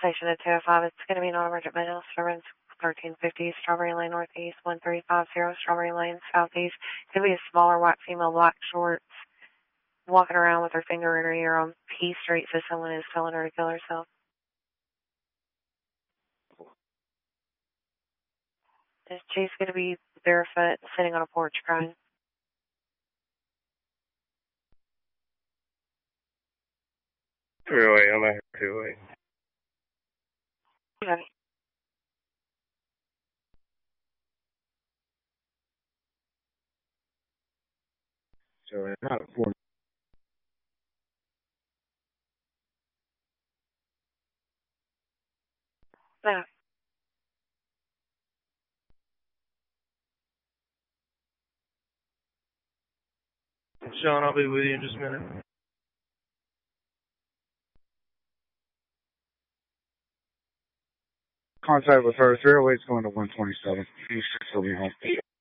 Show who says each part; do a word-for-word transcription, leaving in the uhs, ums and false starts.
Speaker 1: station at two oh five. It's going to be an non-emergent mail. Service thirteen fifty, Strawberry Lane Northeast, one three five zero, Strawberry Lane Southeast. It's going to be a smaller white female, black shorts, walking around with her finger in her ear on P Street, so someone is telling her to kill herself. She's going to be barefoot, sitting on a porch crying.
Speaker 2: Freeway, I'm at freeway.
Speaker 1: Okay.
Speaker 2: So it's not a four.
Speaker 1: No.
Speaker 2: Sean, I'll be with you in just a minute. Contact with her. three oh eight's going to one twenty-seven. She'll be home.